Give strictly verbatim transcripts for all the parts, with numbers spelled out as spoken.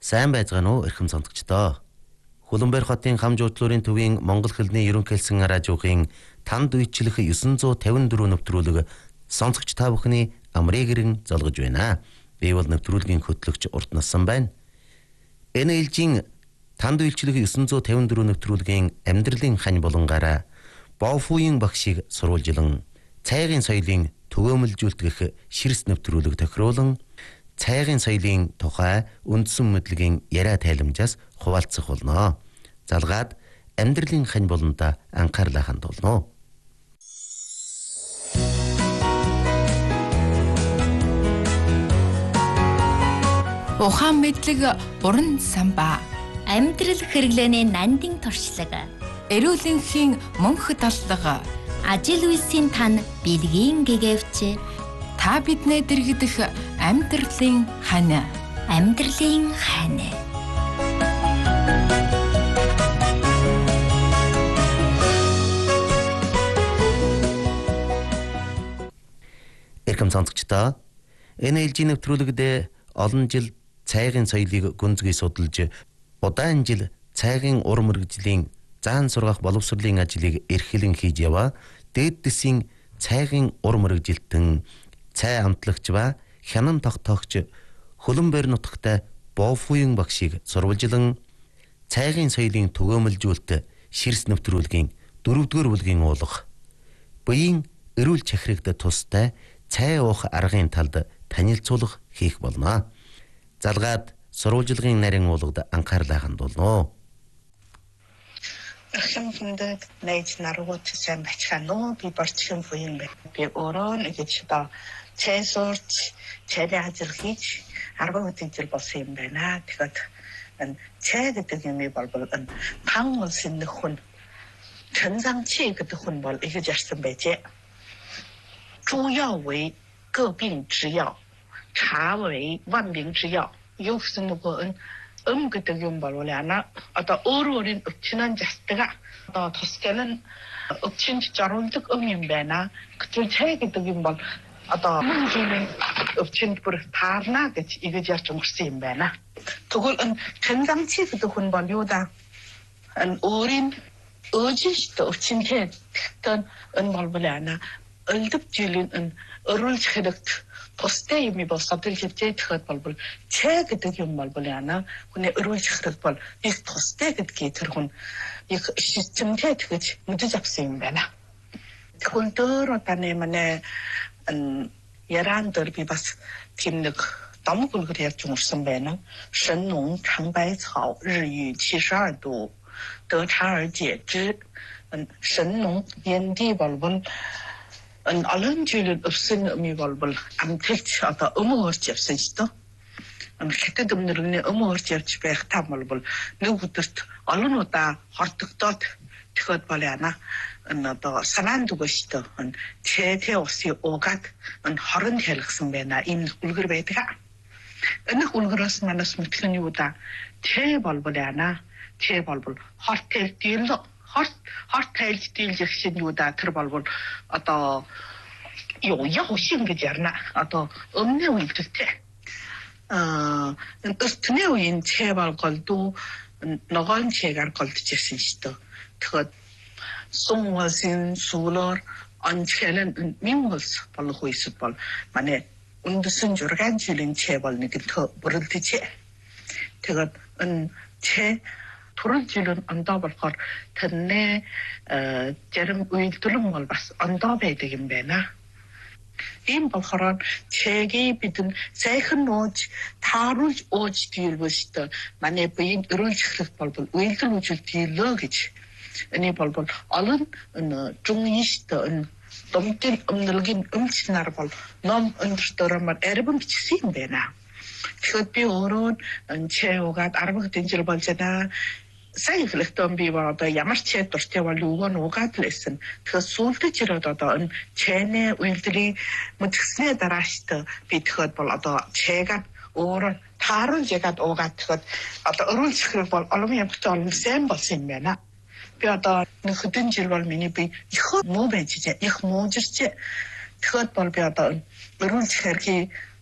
Сайн байцгаана уу эрхэм сонсогчдоо. Хуланбайр хотын хам жуудлуурын төвийн Монгол хэлний ерөнхийлсэн радиогийн танд үйчлэх девять фифty four нэвтрүүлэг сонсогч та бүхний амрыг гэрэн залгаж байна. Би бол нэвтрүүлгийн хөтлөгч Урт Насан байна. Энэ ээлжийн танд үйлчлэх девять фifty four нэвтрүүлгийн амьдралын хань болонгаараа Бофуийн багшийг сурвалжилан цайгийн соёлын төгөөмөлжүүлэх ширс нэвтрүүлэг тохируулан цайгийн соёлын тухай үндсэн мэдлэгийн яриа тайламжаас хуваалцах болно. Залгаад амьдралын хань болонда анхаарлаа хандуулно. Ухаан мэдлэг уран самбаа. Амьдрал хэрэглээний нандин туршлага. Эрүүлэнхийн мөнх таллага. Ажил үйлсийн тань бэлгийн гэгэвч. Та биднээ дэргидэх амьдралын хань. Амьдралын хань. Эрхэм сонсогчдоо, энэ ээлжийн нэвтрүүлэгт олон жил цайгийн соёлыг гүнзгий судалж, удаан жил цайгийн урам мэргэжлийн заан сургах боловсролын ажлыг эрхлэн хийж яваа дээд дэсийн цайгийн урам мэргэжилтэн цай амтлагч ба хянан тогтоогч Хуланбайр нутагтай Бофуийн багшийг сурвалжилан цайгийн соёлын төгөөмөлжүүлэлт ширс нэвтрүүлгийн дөрөвдүгээр бүлгийн уулга буян эрүүл чахрагт тустай цай уух аргын талд танилцуулга хийх болно. Залгаад сурвалжилгын нарийн уулгад анхаарлаа хандуулно. Эрхэм хүндэт найз нарууд сайн байцгаана уу? Би Борчхон буян байна. Би өөрөө нэг ч цай сурч, цайны ажил хийж арван хэдэн жил болсон юм байна. Тэгэхээр энэ цай гэдэг юм бол энэ тан улсын нэг хүн 천상치 гэдэг хүн бол ингэж ярьсан байжээ. 诸药为各病之药，茶为万病之药. Юусэн нөгөө ëm гэдэг юм бол яна одоо өөр өөрийн өвчнөн застгаа одоо тусгал нь өвчнөд жаруулдаг ëm юм байна. Гэвч цай гэдэг юм бол одоо мөнхийн өвчнөд бүр таарна гэж ингэж ярьж өнгөрсөн юм байна. Тэгвэл энэ 천상치 гэдэг хүн бол юу да? Энэ өөрийн өөжөшт өвчнөд тэгтэн энэ бол яна өлдөв жилийн энэ өрүүлж хэрэгт тустай юм бол садрил хөвчэй тэгэхэд бол цай гэдэг юм бол яна хүний өрүүлж хэрэг бол их тустай гэдгийг тэр хүн их системтэй тэгж мэдэж авсан юм байна. Тэгвэл дөр таны манай яран дөр би бас тийм нэг ном гүлгэр ярьж өнгөрсөн байна. 神农尝百草，日遇七十二度，得茶而解之。神农炎帝болбол эн олон жилийн өвсөн өмий болбол амтэлч одоо өмөө орж явсан ч тоо. Ам хятад өмнөрний өмөө орж явж байх та болбол нэг өдөрт олон удаа хортогдоод тэгэхэд бол яана эн одоо санаанд өгөөш тоо. Тэ тэ усын уугаад эн хорон хэлгсэн байна. Ийм үлгэр байдаг. Энэ үлгэрээс манаас мэдэх нь юу да? Тэ болбол яана. Тэ болбол хорт хэлдэл хорт хорт тайлж дийлж ихсэн юу да тэр болвол одоо юу яг шиг гэж ярина. Одоо өмнө үйлдэлтэй. Аа өстний үеийн цай болголдуу ногоон чайгаар голдож ирсэн шүү дээ. Тэгэхээр сумвасын суулаар анчхэлэн мингос болох үесд бол манай үндэсэн жургаан жилийн цай бол нэг бүрэлдэж. Тэгээд энэ цай турал жилийн ондоо болохоор тэрнээ зарим үйлдвэрлэн бол бас ондоо байдаг юм байна. Ийм болохоор цайгийг бидэн сайхан нууж тааруулж ууж дийлвэштэй манай биеийн өрөөлж хэрэг бол үйлдвэрлэж дийлөө гэж. Энэ бол олон жунгиштэй энэ домтын өмнөлгийн өмч нар бол ном өндөртөрөмөр арбан бичсэн юм байна. Тэгэхээр би өөрөө цай уугаад арван хэдэн жил болж байна. Сайн хэлэхдээ би одоо ямар ч цай дуртай бол уугаа нуугаад лээсэн. Тэгэхээр сүүлдээ ч ирээд одоо энэ чайны үйлдвэрийн мэдгснээ дарааштай би тэгэхэд бол одоо чайгаад өөрөө тааруулж ягаад уугаад тэгэхэд одоо өрүүлж хэрэг бол олон ямтай олон сайн болсон юм байна. Би одоо нэг хэдэн жил бол миний би их муу байж их муужирч тэгэхэд бол би одоо өрүүлж хэрэг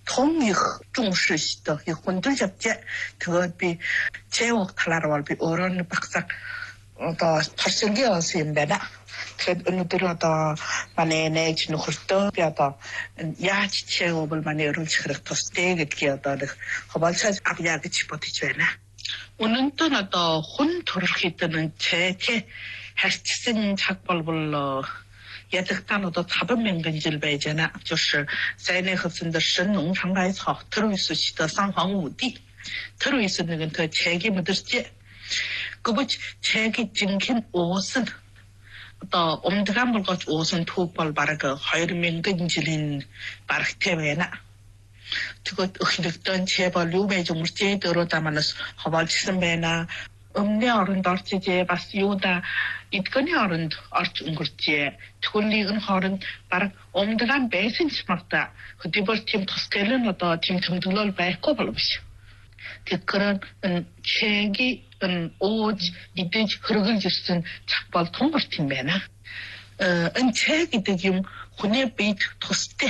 том их 중시시도 이 혼들 잡지 그것비 제목 탈라로 비 어른 박삭 어더 발생기 어스인데나 그 오늘도 만에 내지는 홀도 비어도 야치 체험을 많이 여름 치르고 토스테게 기어도 허발차 앞야게 집어지잖아 오늘도 나도 혼 돌을 때는 제게 핵심 작벌불로 야득단어도 다번 명근질 배제나 就是在内核村的神农尝百草特鲁斯西的三皇五帝特鲁斯那个特체기 못들지 그거 체기 진킨 옷은 또 엄드간 물고 옷은 투벌 바르고 하이르 명근질인 바르테베나 그거 어히득던 제발 루베 좀 제대로 담아서 허발치선 배나 음내 어른 덜치제 바스요다 이tkani 어른 얼른 그렇지 톨리은 어른 바로 엄드간 베이센스 막다 그디벌 팀 토스켈은 어떤 팀 등등을 배고 벌어보시오 그런 체기 오지 이때 흐르글 주슨 작발 통벌팀 배나 은 체기 되기um 혼에 베이트 토스테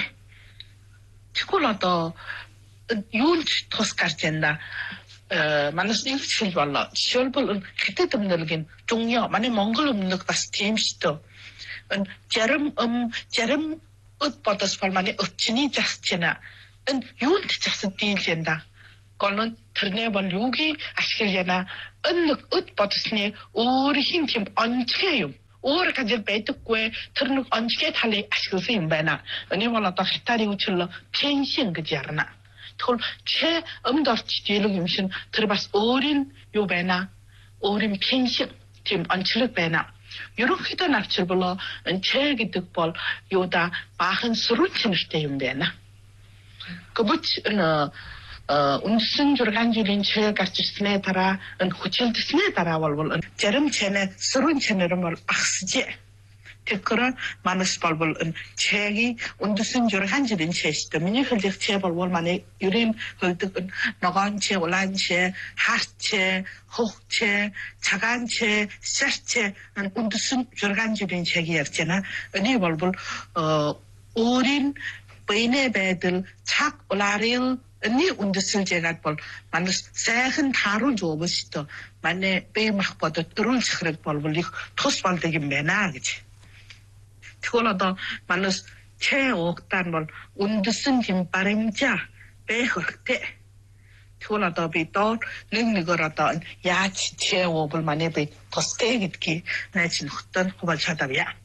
그걸라도 윤 토스카르젠다 만나서 일칠 발라 시월벌은 그때 덤들긴 중요 만에 몽골 음력 봤을 팀시도 은 자름 음 자름 옷받아서 발만에 없지니 자스체나 은 윤티 자스 딜젠다 걸론 터네번 요기 아시겠잖아 은력 옷받았으니 우리 힘팀 언제요 오르 가질 배득고에 터는 언제 달리 아시겠어 임바나 아니 몰라도 해탈이 우출로 펜션 그지 않나 톨 체 음더치 딜로 임신 들어봤어 어린 요배나 어린 펜션 팀 안칠력 배나 이렇게도 납치불로 체기 득벌 요다 바흔 스루치는 때문에나 그부치 어 운신 줄간줄인 체 같이 스네 따라 은 호텔 스네 따라 월월 저름 체네 스룬 체네를 뭘 악스지 그런 마누스 발벌은 체기 운드슨 줄 한줄인 체시도 미니 흘릭 체벌 월만에 유림 흘득은 너간체 올란체 하체 혹체 자간체 샤체 운드슨 줄 한줄인 체기였잖아 아니 발벌 어 오린 베네 베들 착 올라릴 아니 운드슨 제가 볼 마누스 세흔 다루 줘보시도 만에 베막 보다 뚫을 치를 발벌이 토스발되기 매나 그치 그걸로도 만나서 체옥단 뭘 운드슨 김바림자 배흑대 그걸로도 비또 능력으로도 야치 체옥을 많이 비 토스테기기 내진 어떤 호발 찾아비야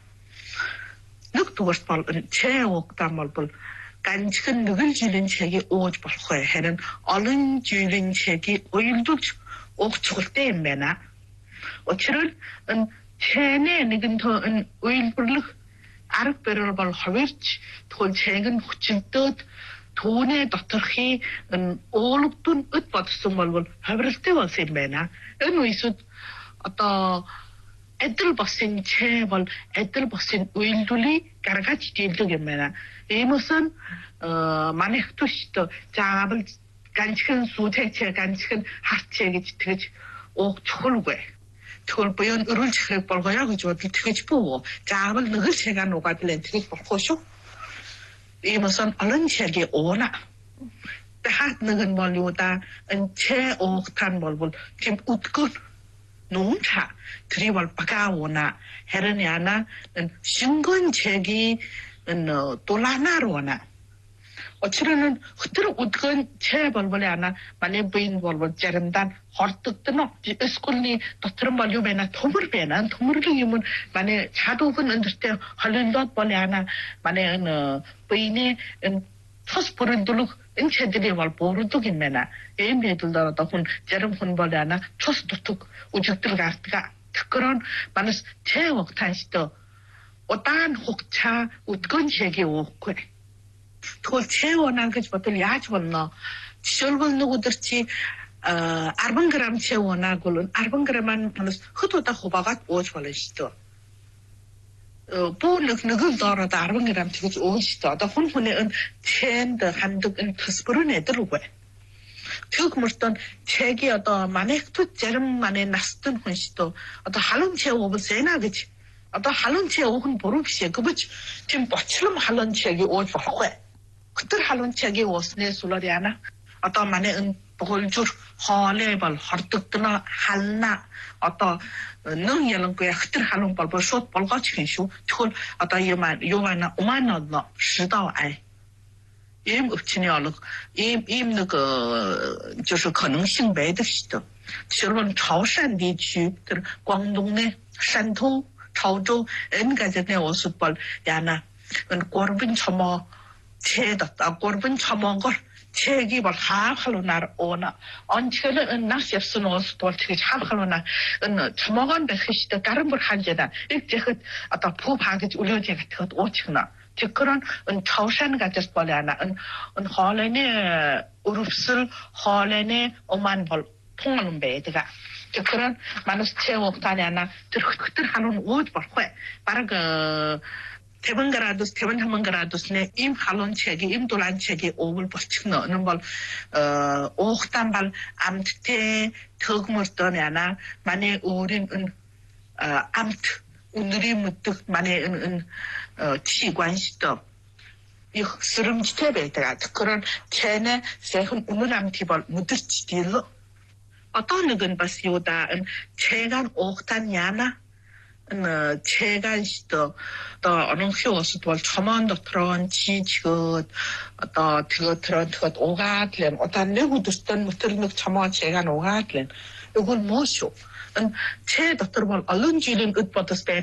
늑도스 볼 체옥단 뭘 간직은 누굴 줄인 책이 오지 벌거에 해는 얼른 줄인 책이 오일도 옥 죽을 때면나 어찌를 체내 нэгэн тон үйлбэрлэх арга барил бол ховирч тэгвэл чэнгэн хүчинтэд түүний доторхын уулгдун өд бодсон бол ховиралтай болсон юм байна. Энэ үесүүд одоо адил босын чэ бол адил босын үйлдүлийг гаргаж дийлдэг юм байна. Иймээс манайх төштэй заавал ганцхан сүтэйчээ ганцхан харчээ гэж тэгэж уух чухалгүй. 그걸 보연 의를 체력 벌거야 그죠 비트게지 보고 자மல் 너를 제가 녹아들래 되게 벌거쇼 이무선 얼른 체력이 오나 다 너는 멀리오다 은체 옥탄 멀볼 김 웃고 농차 드리벌 바가오나 헤르냐나 신건 체기 은 돌아나로나 어찌로는 흐트러 웃건 체 벌벌이 하나 만에 부인 벌벌 자른단 헐떡뜨노 스쿨리 도트름 벌류배나 토물 배나 토물을 이면 만에 자도근 언더스테 헐른덧 벌이 하나 만에 부인이 토스포른 둘로 인체들이 벌 보르뚝인 매나 에임배들더라도 혼 자름 혼 벌이 하나 토스도뚝 우죽들 가스가 그런 만에 체 옥탄시도 어떠한 혹차 웃건 체기 오고 그걸 채워난 그 것들 야지 벌나 시절벌 누구들지 어 아르반 그램 채워나 그런 아르반 그램만 하면서 흐도다 호바가 오지 벌시도 어 보는 누구 더라다 아르반 그램 지금 오시도 더 혼혼의 텐드 한득은 특스부른 애들고 그 뭐던 책이 어떤 만에 또 저름 만에 났던 혼시도 어떤 할은 채워보 세나 그치 어떤 할은 채워본 보릅시 그거 지금 버처럼 할은 책이 오지 벌고 그들 할론 책이 오스네 술러리아나 어떤 만에 은 볼줄 허레벌 허득드나 할나 어떤 능 예런 거야 그들 할론 벌벌 숏 벌거 치킨쇼 툴 어떤 요만 요만나 오만나 시도 아이 因为今年了，因因那个就是可能性别的是的，其实潮汕地区的广东呢、山东、潮州，人家在那我是不呀呢，嗯，过本什么切的，啊，过本什么个。책이 뭐 하할로 날 오나 언체는 나시 없으면 어서 도치 하할로 날 처먹은 데 시도 다른 걸 한제다 이제 그 아까 부파게 울려제 같은 것 오치나 그런潮汕 같은 거라나 은 할레네 우르슬 할레네 오만 벌 통하는 배드가 그런 많은 체험하다냐나 그들 하는 옷 벌회 바로 그 대번 그라도스 대번 한번 그라도스네 임 할론 책이 임 돌란 책이 오불 버치는 는벌 어 오ხ단발 암트테 덕물더냐나 만에 우린 어 암트 우리 무득 만에 은어 치관시도 이 스름지테베다가 그런 체내 세훈 우물암티벌 무득지딜로 어떤 건 봤요다 체간 오ხ단냐나 어 체간시도 또 어느 효스 또 처만도 들어온 지지그 또 그 들어 그 오가틀 어떤 내구도 있던 것들은 처마 체간 오가틀 이걸 뭐쇼 은 체도 들어볼 얼른 지는 것부터